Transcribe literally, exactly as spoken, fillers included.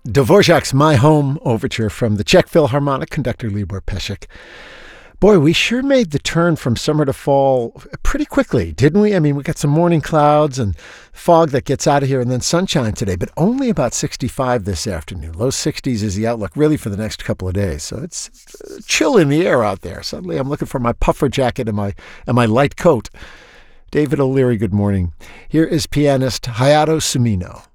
Dvorak's My Home Overture from the Czech Philharmonic, conductor Libor Pesek. Boy, we sure made the turn from summer to fall pretty quickly, didn't we? I mean, we got some morning clouds and fog that gets out of here and then sunshine today, but only about sixty-five this afternoon. Low sixties is the outlook really for the next couple of days. So it's chill in the air out there. Suddenly I'm looking for my puffer jacket and my and my light coat. David O'Leary, good morning. Here is pianist Hayato Sumino.